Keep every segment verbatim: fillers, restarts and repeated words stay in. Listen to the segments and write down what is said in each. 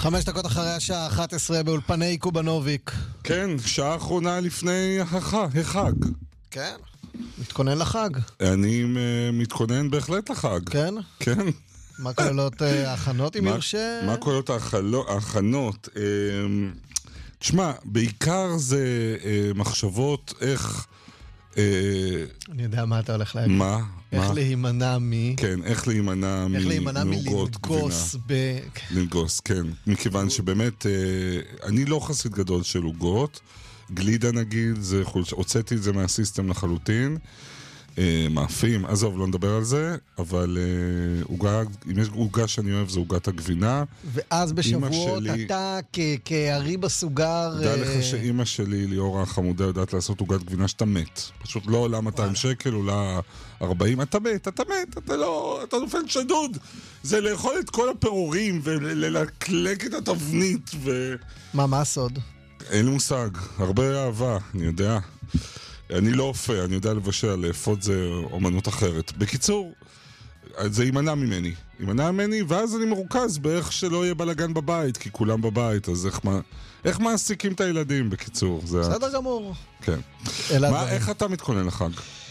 חמש דקות אחרי השעה אחת עשרה באולפני קובנוביק. כן, שעה אחרונה לפני החג. החג. כן, מתכונן לחג. אני uh, מתכונן בהחלט לחג. כן? כן. מה כוללות ההכנות, אם יורשה? מה כוללות ההכנות? תשמע, בעיקר זה מחשבות איך... אני יודע מה אתה הולך להגיד. מה? איך להימנע מ... כן, איך להימנע מ... איך להימנע מלנגוס ב... לנגוס, כן. מכיוון שבאמת, אני לא חסיד גדול של עוגות. גלידה נגיד, הוצאתי את זה מהסיסטם לחלוטין. מאפים, עזוב, לא נדבר על זה, אבל אם יש עוגה שאני אוהב, זו עוגת הגבינה. ואז בשבועות אתה כערי בסוגר... דע לך שאימא שלי, ליאורה החמודה, יודעת לעשות עוגת גבינה שאתה מת. פשוט לא עולה מאתיים שקל, עולה ארבעים, אתה מת, אתה מת, אתה לא, אתה נופל שדוד. זה לאכול את כל הפירורים וללקלק את התבנית ו... מה, מה הסוד? אין לי מושג, הרבה אהבה, אני יודע. אני לא אופה, אני יודע לבשל, לאפות זה אומנות אחרת. בקיצור, זה יימנע ממני. יימנע ממני, ואז אני מרוכז באיך שלא יהיה בלגן בבית, כי כולם בבית, אז איך, איך מעסיקים את הילדים, בקיצור? זה... בסדר גמור. כן. מה, איך אתה מתכונן לחג?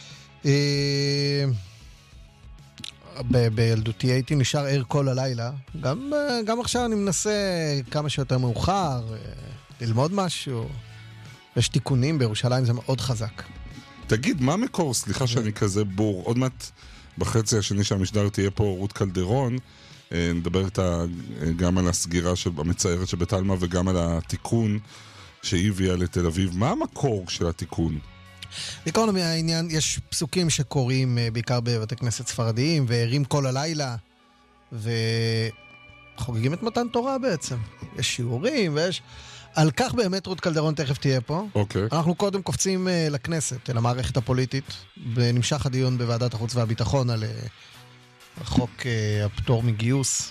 בילדותי הייתי נשאר ער כל הלילה. גם, גם עכשיו אני מנסה כמה שיותר מאוחר, ללמוד משהו. יש תיקונים בירושלים, זה מאוד חזק. תגיד, מה מקור? סליחה שאני כזה בור. עוד מעט בחצי השני שהמשדר תהיה פה רות קלדרון. נדבר איתה גם על הסגירה המצערת של בית אלמה וגם על התיקון שהיא הביאה לתל אביב. מה המקור של התיקון? בעיקר מהעניין, יש פסוקים שקוראים בעיקר בבתי כנסת ספרדיים וערים כל הלילה וחוגגים את מתן תורה בעצם. יש שיעורים ויש... על כך באמת רות קלדרון תכף תהיה פה. אוקיי. אנחנו קודם קופצים uh, לכנסת, אל המערכת הפוליטית, ונמשך הדיון בוועדת החוץ והביטחון על uh, חוק uh, הפטור מגיוס,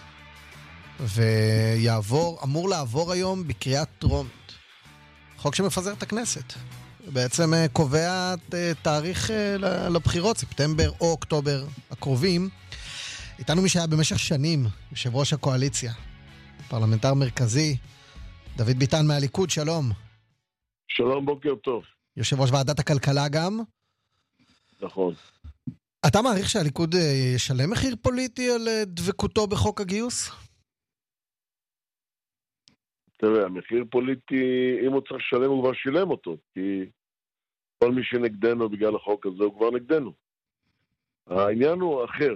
ויעבור, אמור לעבור היום בקריאה טרומית. חוק שמפזר את הכנסת. בעצם uh, קובע uh, תאריך uh, לבחירות, ספטמבר או אוקטובר הקרובים. איתנו מי שהיה במשך שנים, יושב ראש הקואליציה, פרלמנטר מרכזי, דוד ביטן מהליכוד, שלום. שלום, בוקר טוב. יושב ראש ועדת הכלכלה גם. נכון. אתה מעריך שהליכוד ישלם מחיר פוליטי על דבקותו בחוק הגיוס? תראה, המחיר פוליטי, אם הוא צריך לשלם, הוא כבר שילם אותו, כי כל מי שנגדנו בגלל החוק הזה הוא כבר נגדנו. העניין הוא אחר.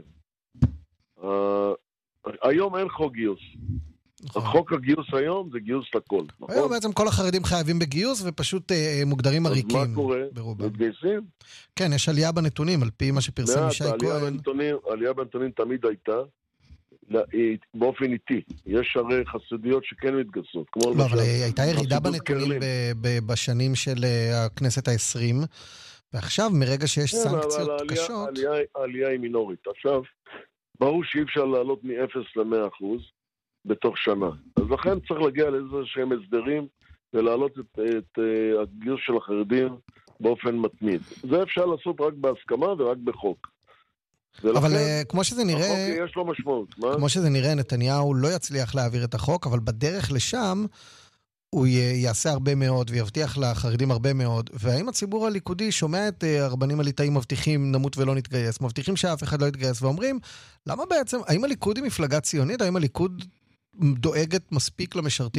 היום אין חוק גיוס. החוק הגיוס היום זה גיוס לכל, נכון? היום בעצם כל החרדים חייבים בגיוס ופשוט מוגדרים עריקים. אז מה קורה? מתגייסים? כן, יש עלייה בנתונים על פי מה שפרסם ישי כהן. עלייה בנתונים תמיד הייתה באופן איטי. יש הרי חסידיות שכן מתגייסות. אבל הייתה ירידה בנתונים בשנים של הכנסת העשרים, ועכשיו מרגע שיש סנקציות קשות... העלייה היא מינורית. עכשיו, ברור שאי אפשר לעלות מ-אפס ל-מאה אחוז. בתוך שנה. אז לכן צריך להגיע לאיזה שהם הסדרים ולהעלות את, את uh, הגיוס של החרדים באופן מתמיד. זה אפשר לעשות רק בהסכמה ורק בחוק. ולכן, אבל uh, כמו שזה נראה... החוק יש לו משמעות. מה? כמו שזה נראה, נתניהו לא יצליח להעביר את החוק, אבל בדרך לשם הוא י- יעשה הרבה מאוד ויבטיח לחרדים הרבה מאוד. והאם הציבור הליכודי שומע את uh, הרבנים הליטאים מבטיחים נמות ולא נתגייס, מבטיחים שאף אחד לא יתגייס, ואומרים, למה בעצם, האם הליכוד היא מפלגה ציונית? האם הליכוד דואגת מספיק למשרתים